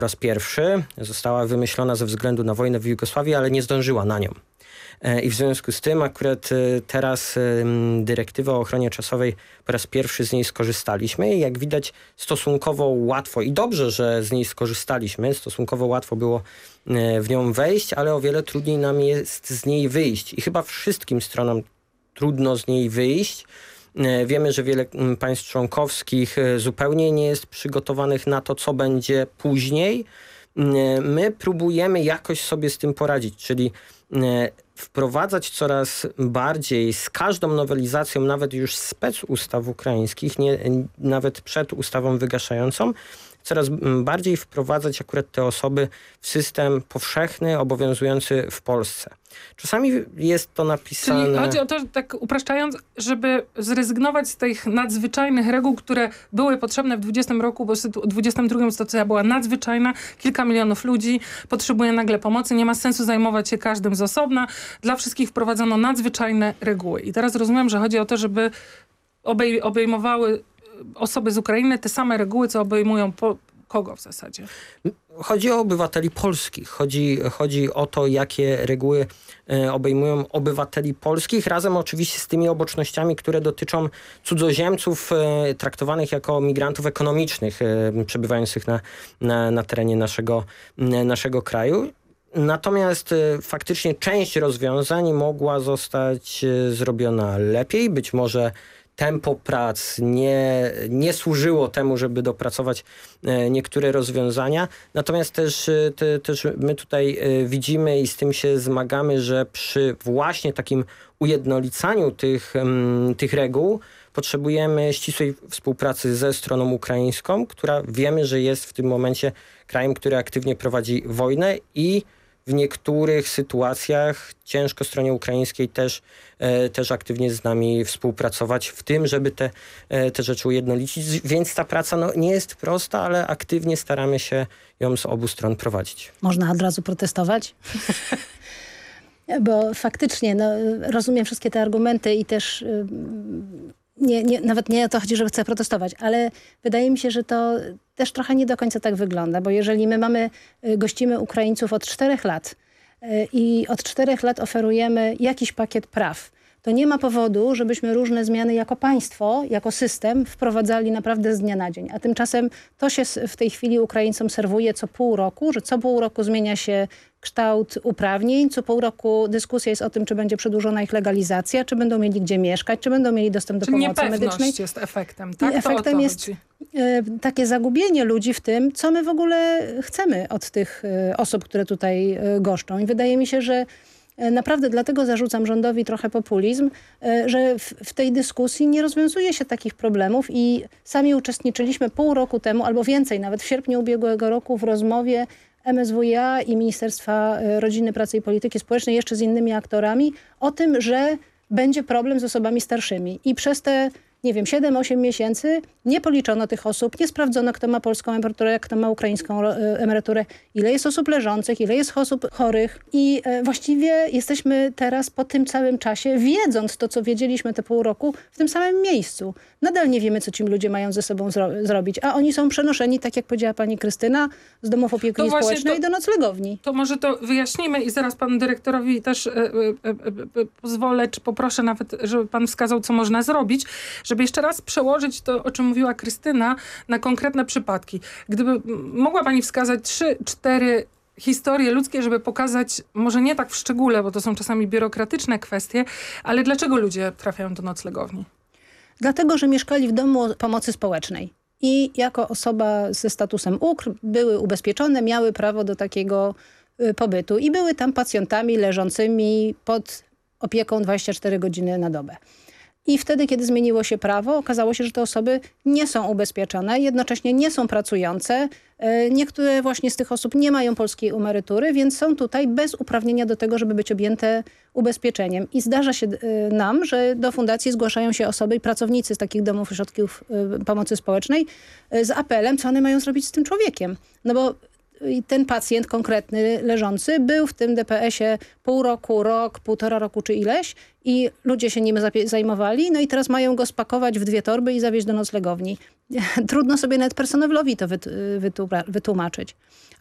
po raz pierwszy. Została wymyślona ze względu na wojnę w Jugosławii, ale nie zdążyła na nią. I w związku z tym akurat teraz dyrektywa o ochronie czasowej, po raz pierwszy z niej skorzystaliśmy i jak widać stosunkowo łatwo i dobrze, że z niej skorzystaliśmy, stosunkowo łatwo było w nią wejść, ale o wiele trudniej nam jest z niej wyjść i chyba wszystkim stronom trudno z niej wyjść. Wiemy, że wiele państw członkowskich zupełnie nie jest przygotowanych na to, co będzie później. My próbujemy jakoś sobie z tym poradzić, czyli wprowadzać coraz bardziej z każdą nowelizacją, nawet już specustaw ukraińskich, nawet przed ustawą wygaszającą, coraz bardziej wprowadzać akurat te osoby w system powszechny, obowiązujący w Polsce. Czasami jest to napisane... Czyli chodzi o to, tak upraszczając, żeby zrezygnować z tych nadzwyczajnych reguł, które były potrzebne w 20 roku, bo w 22 sytuacja była nadzwyczajna, kilka milionów ludzi potrzebuje nagle pomocy, nie ma sensu zajmować się każdym z osobna. Dla wszystkich wprowadzono nadzwyczajne reguły. I teraz rozumiem, że chodzi o to, żeby obejmowały osoby z Ukrainy te same reguły, co obejmują kogo w zasadzie? Chodzi o obywateli polskich. Chodzi o to, jakie reguły obejmują obywateli polskich, razem oczywiście z tymi obocznościami, które dotyczą cudzoziemców traktowanych jako migrantów ekonomicznych przebywających na terenie naszego kraju. Natomiast faktycznie część rozwiązań mogła zostać zrobiona lepiej. Być może tempo prac nie służyło temu, żeby dopracować niektóre rozwiązania. Natomiast też my tutaj widzimy i z tym się zmagamy, że przy właśnie takim ujednolicaniu tych reguł potrzebujemy ścisłej współpracy ze stroną ukraińską, która wiemy, że jest w tym momencie krajem, który aktywnie prowadzi wojnę i w niektórych sytuacjach ciężko stronie ukraińskiej też aktywnie z nami współpracować w tym, żeby te rzeczy ujednolicić. Więc ta praca nie jest prosta, ale aktywnie staramy się ją z obu stron prowadzić. Można od razu protestować? Bo faktycznie rozumiem wszystkie te argumenty i też nawet nie o to chodzi, że chcę protestować, ale wydaje mi się, że to też trochę nie do końca tak wygląda, bo jeżeli my gościmy Ukraińców od 4 lat i od 4 lat oferujemy jakiś pakiet praw, to nie ma powodu, żebyśmy różne zmiany jako państwo, jako system wprowadzali naprawdę z dnia na dzień. A tymczasem to się w tej chwili Ukraińcom serwuje co pół roku, że co pół roku zmienia się kształt uprawnień, co pół roku dyskusja jest o tym, czy będzie przedłużona ich legalizacja, czy będą mieli gdzie mieszkać, czy będą mieli dostęp do pomocy medycznej. Niepewność jest efektem, tak? I efektem jest takie zagubienie ludzi w tym, co my w ogóle chcemy od tych osób, które tutaj goszczą. I wydaje mi się, że naprawdę dlatego zarzucam rządowi trochę populizm, że w tej dyskusji nie rozwiązuje się takich problemów i sami uczestniczyliśmy pół roku temu, albo więcej, nawet w sierpniu ubiegłego roku w rozmowie MSWiA i Ministerstwa Rodziny, Pracy i Polityki Społecznej, jeszcze z innymi aktorami, o tym, że będzie problem z osobami starszymi. I przez te 7-8 miesięcy nie policzono tych osób, nie sprawdzono, kto ma polską emeryturę, kto ma ukraińską emeryturę, ile jest osób leżących, ile jest osób chorych. I właściwie jesteśmy teraz po tym całym czasie, wiedząc to, co wiedzieliśmy te pół roku, w tym samym miejscu. Nadal nie wiemy, co ci ludzie mają ze sobą zrobić, a oni są przenoszeni, tak jak powiedziała pani Krystyna, z domów opieki społecznej do noclegowni. To może to wyjaśnimy i zaraz panu dyrektorowi też pozwolę, czy poproszę nawet, żeby pan wskazał, co można zrobić, żeby jeszcze raz przełożyć to, o czym mówiła Krystyna, na konkretne przypadki. Gdyby mogła pani wskazać 3-4 historie ludzkie, żeby pokazać, może nie tak w szczególe, bo to są czasami biurokratyczne kwestie, ale dlaczego ludzie trafiają do noclegowni? Dlatego, że mieszkali w domu pomocy społecznej i jako osoba ze statusem UKR były ubezpieczone, miały prawo do takiego pobytu i były tam pacjentami leżącymi pod opieką 24 godziny na dobę. I wtedy, kiedy zmieniło się prawo, okazało się, że te osoby nie są ubezpieczone, jednocześnie nie są pracujące. Niektóre właśnie z tych osób nie mają polskiej emerytury, więc są tutaj bez uprawnienia do tego, żeby być objęte ubezpieczeniem. I zdarza się nam, że do fundacji zgłaszają się osoby i pracownicy z takich domów i ośrodków pomocy społecznej z apelem, co one mają zrobić z tym człowiekiem. No bo ten pacjent konkretny, leżący, był w tym DPS-ie pół roku, rok, 1,5 roku czy ileś i ludzie się nim zajmowali. No i teraz mają go spakować w 2 torby i zawieźć do noclegowni. trudno sobie nawet personelowi to wytłumaczyć.